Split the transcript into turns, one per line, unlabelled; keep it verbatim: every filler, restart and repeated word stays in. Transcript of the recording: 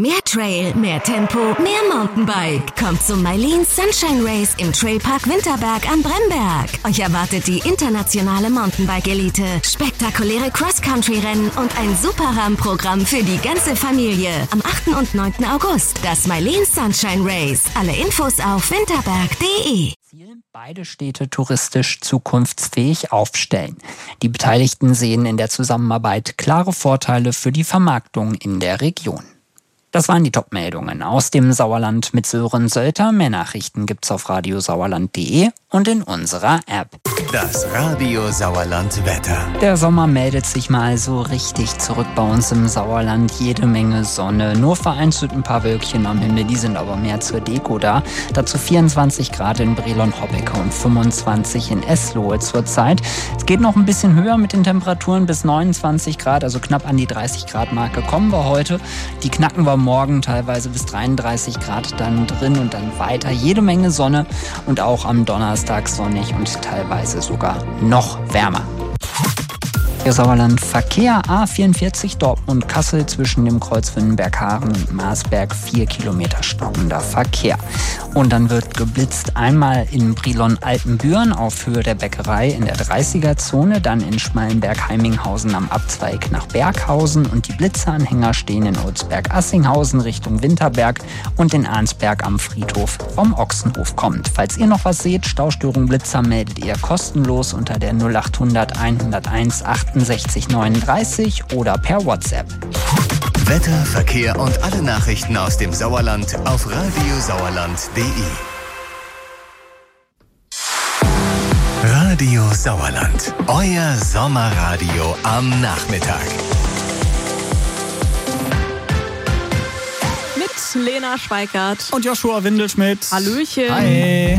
Mehr Trail, mehr Tempo, mehr Mountainbike. Kommt zum Mylene Sunshine Race im Trailpark Winterberg am Bremberg. Euch erwartet die internationale Mountainbike-Elite, spektakuläre Cross-Country-Rennen und ein super Rahmenprogramm für die ganze Familie. Am achten und neunten August das Mylene Sunshine Race. Alle Infos auf winterberg punkt de.
Ziel: beide Städte touristisch zukunftsfähig aufstellen. Die Beteiligten sehen in der Zusammenarbeit klare Vorteile für die Vermarktung in der Region. Das waren die Top-Meldungen aus dem Sauerland mit Sören Sölter. Mehr Nachrichten gibt's auf radiosauerland punkt de und in unserer App.
Das Radio Sauerland Wetter.
Der Sommer meldet sich mal so richtig zurück bei uns im Sauerland. Jede Menge Sonne, nur vereinzelt ein paar Wölkchen am Himmel, die sind aber mehr zur Deko da. Dazu vierundzwanzig Grad in Brilon-Hoppecke und fünfundzwanzig in Eslohe zurzeit. Es geht noch ein bisschen höher mit den Temperaturen bis neunundzwanzig Grad, also knapp an die dreißig Grad Marke kommen wir heute. Die knacken wir morgen teilweise bis dreiunddreißig Grad dann drin und dann weiter. Jede Menge Sonne und auch am Donnerstag sonnig und teilweise sogar noch wärmer. Der Sauerland Verkehr A vierundvierzig Dortmund-Kassel zwischen dem Kreuz Winnenberg-Haaren und Marsberg vier Kilometer stockender Verkehr. Und dann wird geblitzt einmal in Brilon-Altenbüren auf Höhe der Bäckerei in der dreißiger-Zone, dann in Schmallenberg-Heiminghausen am Abzweig nach Berghausen und die Blitzeranhänger stehen in Olsberg-Assinghausen Richtung Winterberg und in Arnsberg am Friedhof vom Ochsenhof kommt. Falls ihr noch was seht, Staustörung Blitzer, meldet ihr kostenlos unter der null achthundert hunderteins achtundsechzig neununddreißig oder per WhatsApp.
Wetter, Verkehr und alle Nachrichten aus dem Sauerland auf radiosauerland punkt de. Radio Sauerland, euer Sommerradio am Nachmittag.
Mit Lena Schweikart
und Joshua Windelschmidt.
Hallöchen.
Hi.